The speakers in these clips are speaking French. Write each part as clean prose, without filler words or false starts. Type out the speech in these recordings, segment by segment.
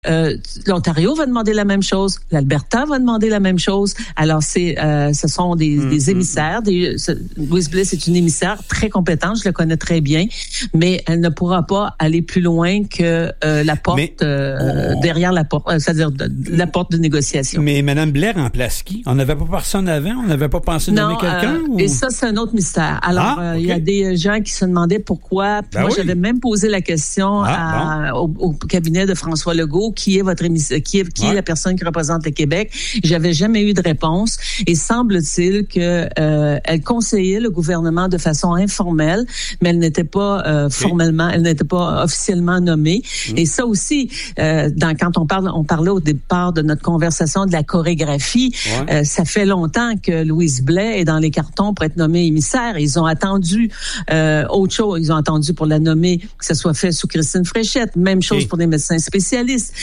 l'Ontario va demander la même chose, l'Alberta va demander la même chose. Alors ce sont des émissaires. Louise Bliss est une émissaire très compétente, je la connais très bien, mais elle ne pourra pas aller plus loin que la porte derrière la porte, c'est-à-dire la porte de négociation. Mais Mme Blair en place qui? On n'avait pas personne avant? On n'avait pas pensé nommer quelqu'un? Et ça, c'est un autre mystère. Alors, il y a des gens qui se demandaient pourquoi. Puis j'avais même posé la question au cabinet de François Legault, qui est votre émissaire, qui est la personne qui représente le Québec. J'avais jamais eu de réponse. Et semble-t-il que elle conseillait le gouvernement de façon informelle, mais elle n'était pas formellement, elle n'était pas officiellement nommée. Et ça aussi, quand on parlait au départ de notre conversation de la chorégraphie, ça fait longtemps que Louise Blais est dans les cartons pour être nommée émissaire. Ils ont attendu autre chose. Ils ont attendu pour la nommer que ça soit fait sous Christine Fréchette. Même chose pour les médecins spécialistes.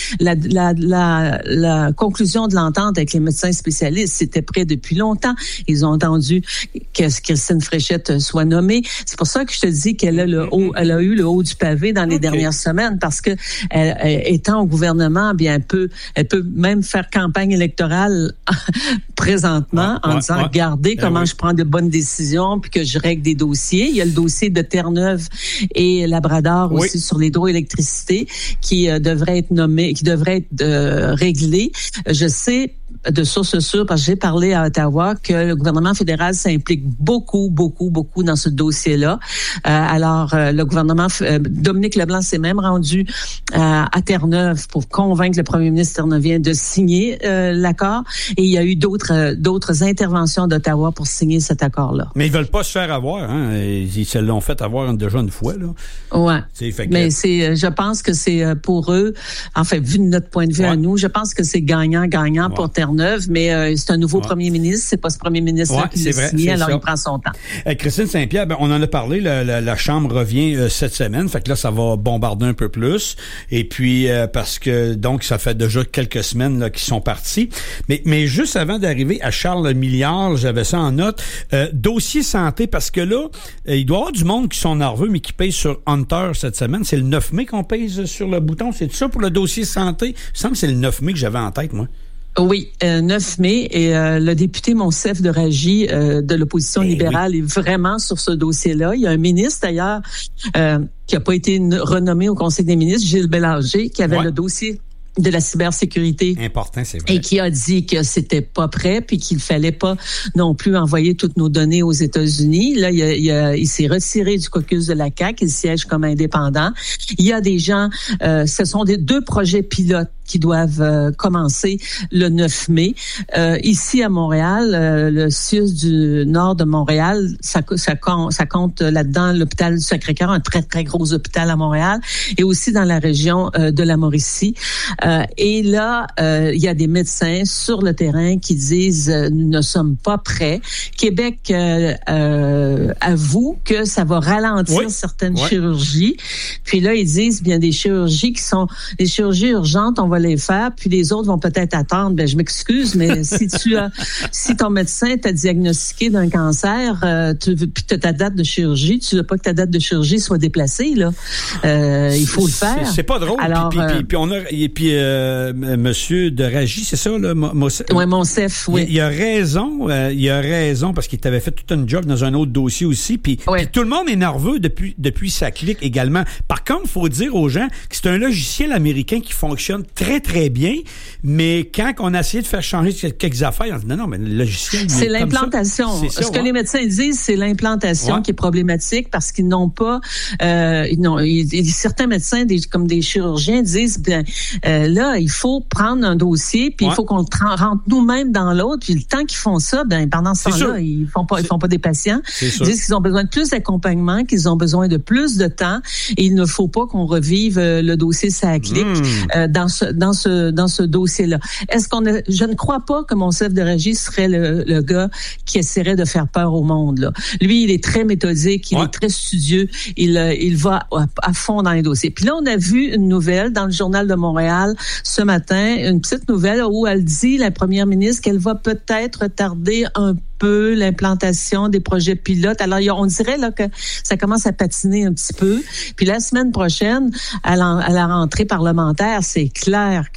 La conclusion de l'entente avec les médecins spécialistes, c'était prêt depuis longtemps. Ils ont attendu que Christine Fréchette soit nommée. C'est pour ça que je te dis qu'elle a eu le haut du pavé dans les dernières semaines, parce que étant au gouvernement, bien elle peut même faire campagne électorale présentement en disant regardez comment je prends de bonnes décisions puis que je règle des dossiers. Il y a le dossier de Terre-Neuve et Labrador aussi sur l'hydroélectricité qui devrait être nommé, qui devrait être réglé. Je sais de source sûre, parce que j'ai parlé à Ottawa, que le gouvernement fédéral s'implique beaucoup dans ce dossier-là. Alors, le gouvernement, Dominique Leblanc s'est même rendu à Terre-Neuve pour convaincre le premier ministre terneuvien de signer l'accord. Et il y a eu d'autres interventions d'Ottawa pour signer cet accord-là. Mais ils veulent pas se faire avoir, hein? Ils se l'ont fait avoir déjà une fois, là. Ouais. Mais je pense que c'est pour eux, enfin, vu de notre point de vue à nous, je pense que c'est gagnant pour Terre-Neuve, mais c'est un nouveau premier ministre, c'est pas ce premier ministre qui l'a signé, alors il prend son temps. Christine Saint-Pierre, on en a parlé, la Chambre revient cette semaine, fait que là, ça va bombarder un peu plus, et puis parce que, donc, ça fait déjà quelques semaines là, qu'ils sont partis, mais juste avant d'arriver à Charles Milliard, j'avais ça en note, dossier santé, parce que là, il doit y avoir du monde qui sont nerveux, mais qui pèse sur Hunter cette semaine, c'est le 9 mai qu'on pèse sur le bouton, c'est ça pour le dossier santé? Il me semble que c'est le 9 mai que j'avais en tête, moi. Oui, 9 mai, et le député Monsef de Ragy de l'opposition libérale est vraiment sur ce dossier-là. Il y a un ministre, d'ailleurs, qui n'a pas été renommé au Conseil des ministres, Gilles Bélanger, qui avait le dossier de la cybersécurité. Important, c'est vrai. Et qui a dit que c'était pas prêt, puis qu'il fallait pas non plus envoyer toutes nos données aux États-Unis. Là, il s'est retiré du caucus de la CAQ, il siège comme indépendant. Il y a des gens, ce sont deux projets pilotes qui doivent commencer le 9 mai. Ici à Montréal, le CIUS du nord de Montréal, ça compte là-dedans l'hôpital du Sacré-Cœur, un très, très gros hôpital à Montréal, et aussi dans la région de la Mauricie. Et là, il y a des médecins sur le terrain qui disent nous ne sommes pas prêts. Québec avoue que ça va ralentir certaines chirurgies. Puis là, ils disent bien des chirurgies qui sont des chirurgies urgentes, on va les faire, puis les autres vont peut-être attendre. Ben, je m'excuse, mais si ton médecin t'a diagnostiqué d'un cancer, puis tu as ta date de chirurgie, tu veux pas que ta date de chirurgie soit déplacée, là. Il faut le faire. C'est pas drôle. Alors, puis Monsieur de Ragy, c'est ça, là? Oui, Monsef, oui. Il a raison, parce qu'il t'avait fait toute une job dans un autre dossier aussi, puis tout le monde est nerveux depuis sa clique également. Par contre, il faut dire aux gens que c'est un logiciel américain qui fonctionne très, très bien, mais quand on a essayé de faire changer quelques affaires, on dit non, mais le logiciel... C'est l'implantation. Ce que les médecins disent, c'est l'implantation qui est problématique, parce qu'ils n'ont pas... certains médecins, comme des chirurgiens, disent, là, il faut prendre un dossier, puis il faut qu'on rentre nous-mêmes dans l'autre, puis le temps qu'ils font ça, pendant ce temps-là, ils font pas des patients. Ils disent qu'ils ont besoin de plus d'accompagnement, qu'ils ont besoin de plus de temps, et il ne faut pas qu'on revive le dossier SACLIC dans ce dossier-là. Je ne crois pas que Monsef de Ragy serait le gars qui essaierait de faire peur au monde, là. Lui, il est très méthodique, il est très studieux, il va à fond dans les dossiers. Puis là, on a vu une nouvelle dans le Journal de Montréal ce matin, une petite nouvelle où elle dit, la première ministre, qu'elle va peut-être tarder un peu l'implantation des projets pilotes. Alors, on dirait là que ça commence à patiner un petit peu. Puis la semaine prochaine, à la rentrée parlementaire, c'est clair